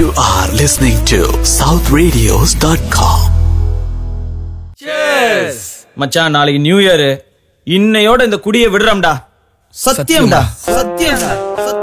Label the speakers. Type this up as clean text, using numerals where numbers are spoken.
Speaker 1: You are listening to southradios.com.
Speaker 2: Cheers. மச்சான், நாளைக்கு new year. இன்னையோட இந்த குடியை விடுறோம்டா. சத்தியம்டா.